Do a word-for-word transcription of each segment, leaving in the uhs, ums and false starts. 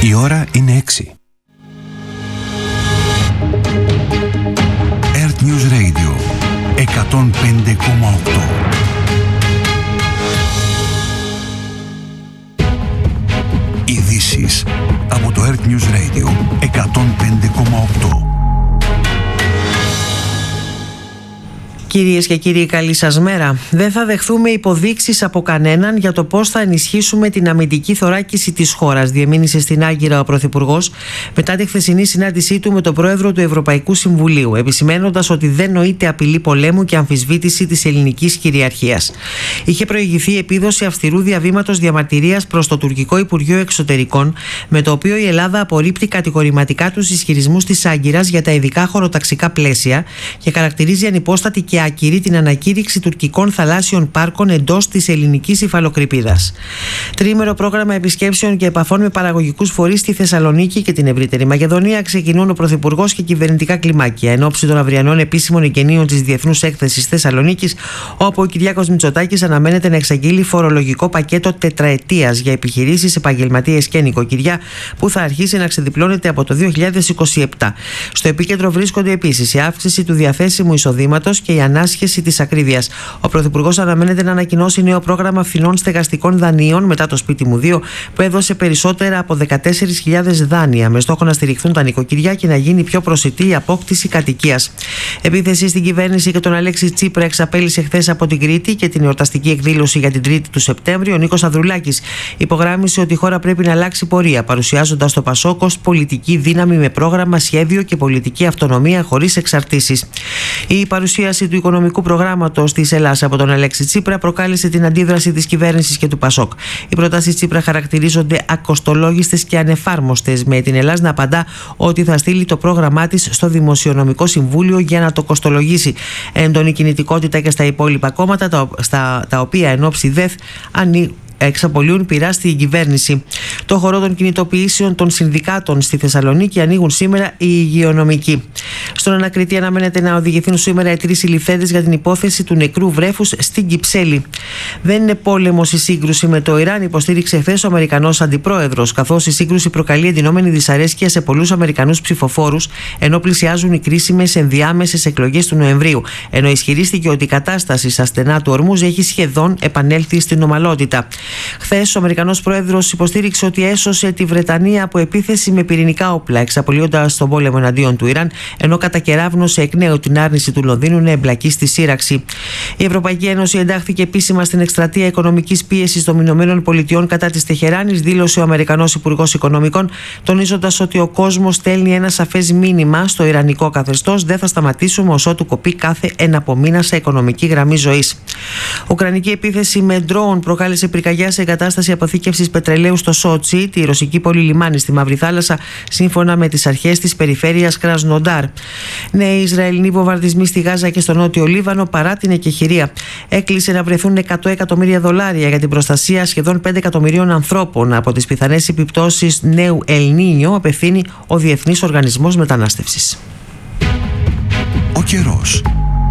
Η ώρα είναι έξι. Earth News Radio εκατόν πέντε κόμμα οκτώ. Ειδήσεις από το Earth News Radio εκατόν πέντε κόμμα οκτώ. Κυρίες και κύριοι, καλή σας μέρα. Δεν θα δεχθούμε υποδείξεις από κανέναν για το πώς θα ενισχύσουμε την αμυντική θωράκιση της χώρας, διεμήνυσε στην Άγκυρα ο Πρωθυπουργός μετά τη χθεσινή συνάντησή του με τον Πρόεδρο του Ευρωπαϊκού Συμβουλίου, επισημένοντας ότι δεν νοείται απειλή πολέμου και αμφισβήτηση της ελληνικής κυριαρχίας. Είχε προηγηθεί επίδοση αυστηρού διαβήματος διαμαρτυρίας προς το τουρκικό Υπουργείο Εξωτερικών, με το οποίο η Ελλάδα απορρίπτει κατηγορηματικά τους ισχυρισμούς της Άγκυρας για τα ειδικά χωροταξικά πλαίσια και χαρακτηρίζει ανυπόστατη και ακυρεί την ανακήρυξη τουρκικών θαλάσσιων πάρκων εντός της ελληνικής υφαλοκρηπίδας. Τριήμερο πρόγραμμα επισκέψεων και επαφών με παραγωγικούς φορείς στη Θεσσαλονίκη και την ευρύτερη Μακεδονία ξεκινούν ο Πρωθυπουργός και κυβερνητικά κλιμάκια εν ώψη των αυριανών επίσημων εγγενείων της Διεθνούς Έκθεσης Θεσσαλονίκης, όπου ο Κυριάκος Μητσοτάκης αναμένεται να εξαγγείλει φορολογικό πακέτο τετραετίας για επιχειρήσεις, επαγγελματίες και νοικοκυριά, που θα αρχίσει να ξεδιπλώνεται από το δύο χιλιάδες είκοσι επτά. Στο επίκεντρο βρίσκονται επίσης η αύξηση του διαθέσιμου εισοδήματος και η ανάσχεση της ακρίβειας. Ο Πρωθυπουργός αναμένεται να ανακοινώσει νέο πρόγραμμα φθηνών στεγαστικών δανείων μετά το Σπίτι μου δύο, που έδωσε περισσότερα από δεκατέσσερις χιλιάδες δάνεια, με στόχο να στηριχθούν τα νοικοκυριά και να γίνει πιο προσιτή η απόκτηση κατοικίας. Επίθεση στην κυβέρνηση και τον Αλέξη Τσίπρα εξαπέλυσε χθες από την Κρήτη και την εορταστική εκδήλωση για την Τρίτη του Σεπτέμβρη. Ο Νίκος Ανδρουλάκης υπογράμμισε ότι η χώρα πρέπει να αλλάξει πορεία, παρουσιάζοντας το Πασόκ ως πολιτική δύναμη με πρόγραμμα, σχέδιο και πολιτική αυτονομία χωρίς εξαρτήσεις. Η παρουσίαση του οικονομικού προγράμματος της Ελλάδας από τον Αλέξη Τσίπρα προκάλεσε την αντίδραση της κυβέρνησης και του Πασόκ. Οι προτάσεις Τσίπρα χαρακτηρίζονται ακοστολόγιστες και ανεφάρμοστες, με την Ελλάδα να απαντά ότι θα στείλει το πρόγραμμά της στο Δημοσιονομικό Συμβούλιο για να το κοστολογήσει. Έντονη κινητικότητα και στα υπόλοιπα κόμματα, τα, στα, τα οποία εν ώψη ΔΕΘ ανοίγουν. Εξαπολύουν πειρά στην κυβέρνηση. Το χορό των κινητοποιήσεων των συνδικάτων στη Θεσσαλονίκη ανοίγουν σήμερα οι υγειονομικοί. Στον ανακριτή αναμένεται να οδηγηθούν σήμερα οι τρεις συλληφθέντες για την υπόθεση του νεκρού βρέφους στην Κυψέλη. Δεν είναι πόλεμος η σύγκρουση με το Ιράν, υποστήριξε χθες ο Αμερικανός αντιπρόεδρος, καθώς η σύγκρουση προκαλεί εντυνόμενη δυσαρέσκεια σε πολλούς Αμερικανούς ψηφοφόρους, ενώ πλησιάζουν οι κρίσιμες ενδιάμεσες εκλογές του Νοεμβρίου. Ενώ ισχυρίστηκε ότι η κατάσταση στα στενά του Ορμούζ έχει σχεδόν επανέλθει στην ομαλότητα. Χθες ο Αμερικανός πρόεδρος υποστήριξε ότι έσωσε τη Βρετανία από επίθεση με πυρηνικά όπλα, εξαπολύοντας τον πόλεμο εναντίον του Ιράν, ενώ κατακεράβνωσε εκ νέου την άρνηση του Λονδίνου να εμπλακεί στη σύραξη. Η Ευρωπαϊκή Ένωση εντάχθηκε επίσημα στην εκστρατεία οικονομικής πίεσης των Ηνωμένων Πολιτειών κατά της Τεχεράνης, δήλωσε ο Αμερικανός Υπουργός Οικονομικών, τονίζοντας ότι ο κόσμος στέλνει ένα σαφές μήνυμα στο ιρανικό καθεστώς: δεν θα σταματήσουμε ως ότου κοπεί κάθε εναπομείνασα σε οικονομική γραμμή ζωής. Ουκρανική επίθεση με ντρόουν προκάλεσε πυρκαγιά σε εγκατάσταση αποθήκευσης πετρελαίου στο Σότσι, τη ρωσική πόλη λιμάνι στη Μαύρη Θάλασσα, σύμφωνα με τις αρχές της περιφέρειας Κρασνοντάρ. Νέοι Ισραηλινοί βομβαρδισμοί στη Γάζα και στο Νότιο Λίβανο παρά την εκεχηρία. Έκλεισε να βρεθούν εκατό εκατομμύρια δολάρια για την προστασία σχεδόν πέντε εκατομμυρίων ανθρώπων από τις πιθανές επιπτώσεις νέου Ελ Νίνιο, απευθύνει ο Διεθνής Οργανισμός Μετανάστευσης. Ο καιρός.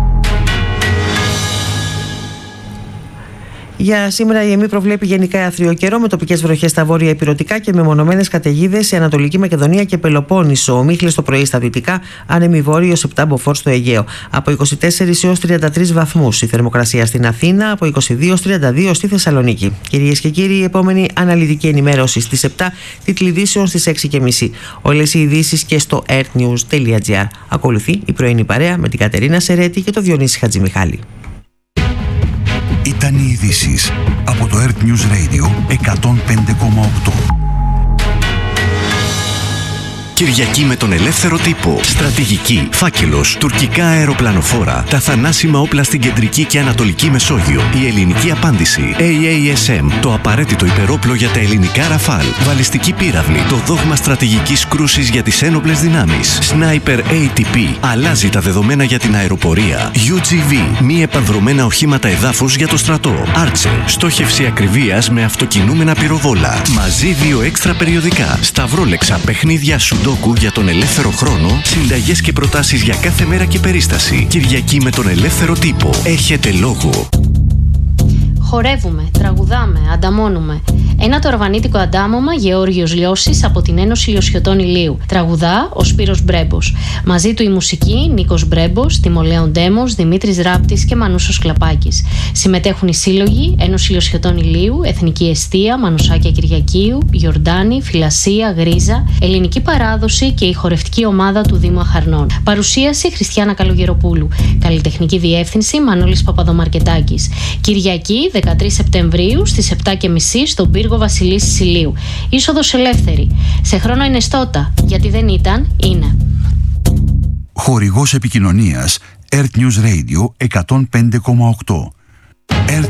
Για σήμερα η ΕΜΗ προβλέπει γενικά άθριο καιρό με τοπικές βροχές στα βόρεια ηπειρωτικά και μεμονωμένες καταιγίδες σε Ανατολική Μακεδονία και Πελοπόννησο. Ομίχλες το πρωί στα δυτικά, άνεμη βόρειος επτά μποφόρ στο Αιγαίο. Από είκοσι τέσσερις έως τριάντα τρεις βαθμούς η θερμοκρασία στην Αθήνα, από είκοσι δύο έως τριάντα δύο στη Θεσσαλονίκη. Κυρίες και κύριοι, η επόμενη αναλυτική ενημέρωση στις επτά, τίτλοι ειδήσεων στις έξι και μισή. Όλες οι ειδήσεις και στο earthnews τελεία gr. Ακολουθεί η πρωινή παρέα με την Κατερίνα Σερέτη και το Διονύση Χατζημιχάλη. Ήταν οι ειδήσεις από το Earth News Radio εκατόν πέντε κόμμα οκτώ. Κυριακή με τον ελεύθερο τύπο. Στρατηγική, φάκελος, τουρκικά αεροπλανοφόρα, τα θανάσιμα όπλα στην κεντρική και ανατολική Μεσόγειο, η ελληνική απάντηση, έι έι ες εμ, το απαραίτητο υπερόπλο για τα ελληνικά Ραφάλ, βαλιστική πύραυλη, το δόγμα στρατηγικής κρούσης για τις ένοπλες δυνάμεις, Sniper έι τι πι, αλλάζει τα δεδομένα για την αεροπορία, γιου τζι βι, μη επανδρομένα οχήματα εδάφους για το στρατό, Archer, στόχευση ακριβίας με αυτοκινούμενα πυροβόλα, μαζί δύο έξτρα περιοδικά, σταυρόλεξα, παιχνίδια σουντό για τον ελεύθερο χρόνο, συνταγές και προτάσεις για κάθε μέρα και περίσταση. Κυριακή με τον ελεύθερο τύπο. Έχετε λόγο. Χορεύουμε, τραγουδάμε, ανταμώνουμε. Ένα τορβανίτικο αντάμωμα Γεώργιος Λιώσης από την Ένωση Λιωσιωτών Ηλίου. Τραγουδά ο Σπύρος Μπρέμπος. Μαζί του η μουσική Νίκος Μπρέμπος, Τιμολέων Ντέμος, Δημήτρης Ράπτης και Μανούσος Κλαπάκης. Συμμετέχουν οι σύλλογοι Ένωση Λιωσιωτών Ηλίου, Εθνική Εστία, Μανουσάκια Κυριακείου, Γιορτάνη, Φυλασία, Γρίζα, Ελληνική Παράδοση και η χορευτική ομάδα του Δήμου Αχαρνών. Παρουσίαση Χριστιάνα Καλογεροπούλου. Καλλιτεχνική διεύθυνση Μανώλης Παπαδομαρκετάκης. Κυριακή δεκατρείς Σεπτεμβρίου στις επτά και μισή στον πύργο Βασιλίσσης Ηλίου. Είσοδος ελεύθερη. Σε χρόνο ενεστώτα, γιατί δεν ήταν, είναι. Χορηγός επικοινωνίας Earth News Radio εκατόν πέντε κόμμα οκτώ.